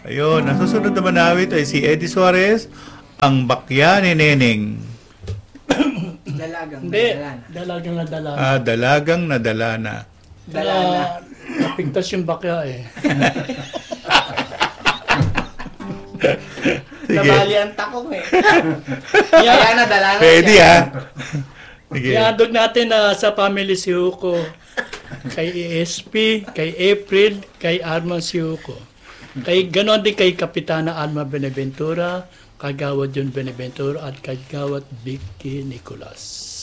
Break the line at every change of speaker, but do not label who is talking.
Ayun, ang susunod naman na awit ay si Eddie Suarez, ang bakya ni Neneng.
Dalagang
Hindi,
dalana.
dalagang na dalana.
Dalagang nadala na.
Dalana.
Napigtas yung bakya eh.
Nabali ang takong eh.
Kaya,
Kaya na dalana
Pwede
siya.
ha. Sige.
iandog natin na sa family si Hugo. Kay ESP, kay April, kay Arman si Hugo. Kay ganon din kay Kapitana Alma Beneventura, Kagawad John Beneventura, at Kagawad Vicky Nicolas.